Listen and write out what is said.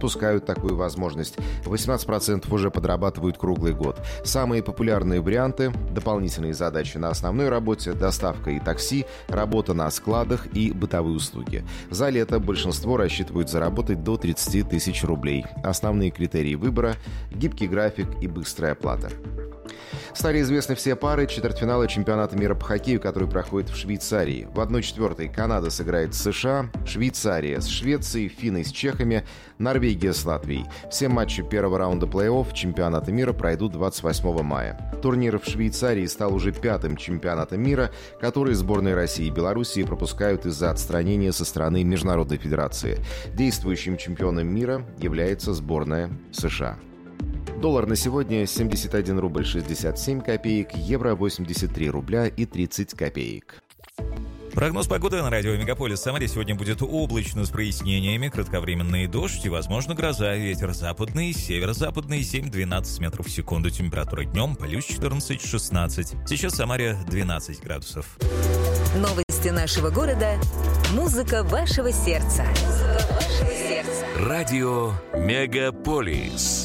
Пускают такую возможность. 18% уже подрабатывают круглый год. Самые популярные варианты – дополнительные задачи на основной работе, доставка и такси, работа на складах и бытовые услуги. За лето большинство рассчитывают заработать до 30 тысяч рублей. Основные критерии выбора – гибкий график и быстрая оплата. Стали известны все пары четвертьфинала чемпионата мира по хоккею, который проходит в Швейцарии. В 1/4 Канада сыграет с США, Швейцария с Швецией, финны с чехами, Норвегия с Латвией. Все матчи первого раунда плей-офф чемпионата мира пройдут 28 мая. Турнир в Швейцарии стал уже 5-м чемпионатом мира, который сборные России и Белоруссии пропускают из-за отстранения со стороны Международной Федерации. Действующим чемпионом мира является сборная США. Доллар на сегодня 71 рубль 67 копеек, евро 83 рубля и 30 копеек. Прогноз погоды на радио Мегаполис. В Самаре сегодня будет облачно с прояснениями, кратковременный дождь и, возможно, гроза. Ветер западный, северо-западный 7-12 метров в секунду. Температура днем плюс 14-16. Сейчас в Самаре 12 градусов. Новости нашего города. Музыка вашего сердца. Радио Мегаполис.